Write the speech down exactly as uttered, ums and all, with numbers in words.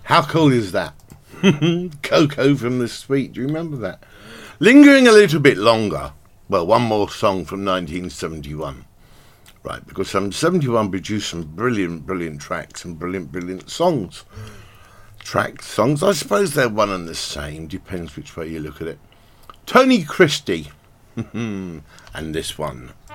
How cool is that? Coco from the Sweet, do you remember that? Lingering a little bit longer. Well, one more song from nineteen seventy-one. Right, because um, seventy-one produced some brilliant, brilliant tracks and brilliant, brilliant songs. Track songs, I suppose they're one and the same, depends which way you look at it. Tony Christie, and this one,